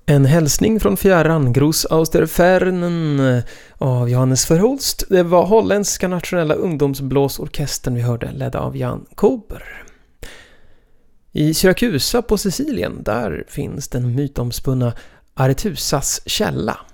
En hälsning från fjärran, Gros aus der Fernen av Johannes Verhulst. Det var holländska nationella ungdomsblåsorkestern vi hörde, ledda av Jan Kober. I Syrakusa på Sicilien, där finns den mytomspunna Aretusas källa.